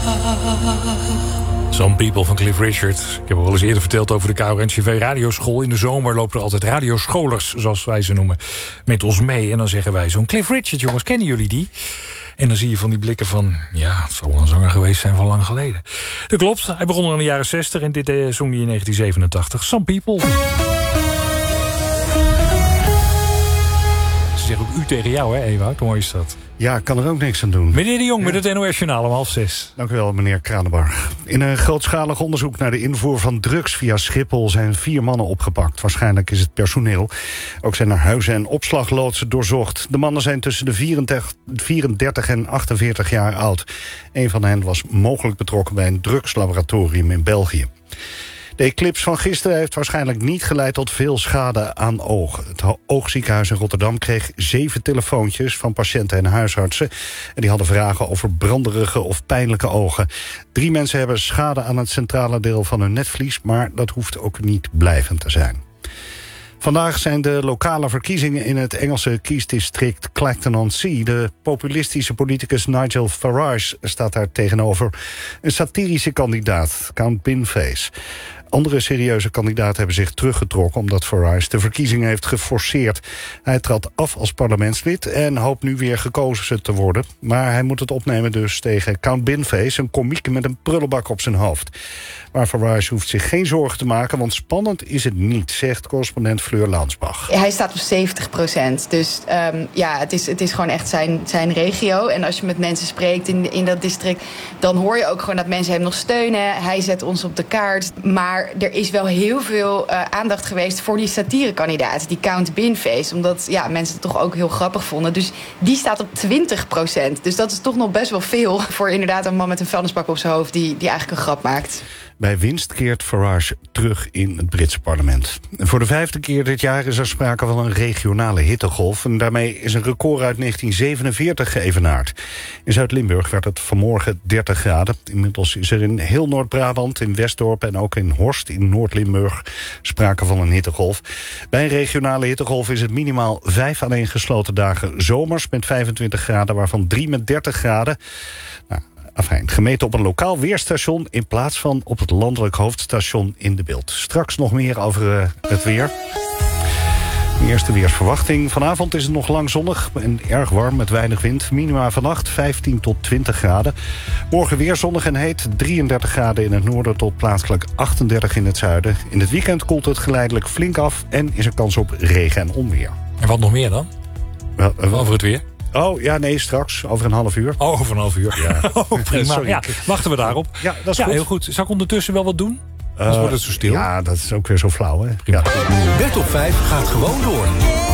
Some People van Cliff Richard. Ik heb al eens eerder verteld over de KRO-NCV radioschool. In de zomer lopen er altijd radioscholers, zoals wij ze noemen, met ons mee. En dan zeggen wij zo'n Cliff Richard, jongens, kennen jullie die? En dan zie je van die blikken van, ja, het zal wel een zanger geweest zijn van lang geleden. Dat klopt, hij begon er in de jaren 60 en dit zong hij in 1987. Some People. Ze zeggen ook u tegen jou, hè, Ewout? Hoe mooi is dat? Ja, ik kan er ook niks aan doen. Meneer de Jong, met het NOS-journaal om 5:30. Dank u wel, meneer Kranenbarg. In een grootschalig onderzoek naar de invoer van drugs via Schiphol zijn 4 mannen opgepakt. Waarschijnlijk is het personeel. Ook zijn er huizen en opslagloodsen doorzocht. De mannen zijn tussen de 34 en 48 jaar oud. Een van hen was mogelijk betrokken bij een drugslaboratorium in België. De eclipse van gisteren heeft waarschijnlijk niet geleid tot veel schade aan ogen. Het oogziekenhuis in Rotterdam kreeg 7 telefoontjes van patiënten en huisartsen. En die hadden vragen over branderige of pijnlijke ogen. 3 mensen hebben schade aan het centrale deel van hun netvlies, maar dat hoeft ook niet blijvend te zijn. Vandaag zijn de lokale verkiezingen in het Engelse kiesdistrict Clacton-on-Sea. De populistische politicus Nigel Farage staat daar tegenover een satirische kandidaat, Count Binface. Andere serieuze kandidaten hebben zich teruggetrokken omdat Farage de verkiezingen heeft geforceerd. Hij trad af als parlementslid en hoopt nu weer gekozen te worden. Maar hij moet het opnemen dus tegen Count Binface, een komiek met een prullenbak op zijn hoofd. Maar Farage hoeft zich geen zorgen te maken, want spannend is het niet, zegt correspondent Fleur Lansbach. Hij staat op 70%, dus het is gewoon echt zijn regio. En als je met mensen spreekt in dat district, dan hoor je ook gewoon dat mensen hem nog steunen. Hij zet ons op de kaart, maar er is wel heel veel aandacht geweest voor die satirekandidaat, die Count Binface, omdat mensen het toch ook heel grappig vonden. Dus die staat op 20%. Dus dat is toch nog best wel veel voor inderdaad een man met een vuilnisbak op zijn hoofd die eigenlijk een grap maakt. Bij winst keert Farage terug in het Britse parlement. En voor de 5e keer dit jaar is er sprake van een regionale hittegolf. En daarmee is een record uit 1947 geëvenaard. In Zuid-Limburg werd het vanmorgen 30 graden. Inmiddels is er in heel Noord-Brabant, in Westdorp en ook in Horst in Noord-Limburg sprake van een hittegolf. Bij een regionale hittegolf is het minimaal 5 aaneengesloten dagen zomers met 25 graden, waarvan 3 met 30 graden. Gemeten op een lokaal weerstation in plaats van op het landelijk hoofdstation in de Bilt. Straks nog meer over het weer. De eerste weersverwachting. Vanavond is het nog lang zonnig en erg warm met weinig wind. Minima vannacht 15 tot 20 graden. Morgen weer zonnig en heet. 33 graden in het noorden tot plaatselijk 38 in het zuiden. In het weekend koelt het geleidelijk flink af en is er kans op regen en onweer. En wat nog meer dan? Over het weer? Oh, ja, nee, straks. Over een half uur. Oh, over een half uur. Ja. Oh, prima. Sorry. Ja, wachten we daarop. Ja, dat is goed. Heel goed. Zal ik ondertussen wel wat doen? Anders wordt het zo stil. Ja, dat is ook weer zo flauw, hè? Prima. Ja. Bert op 5 gaat gewoon door.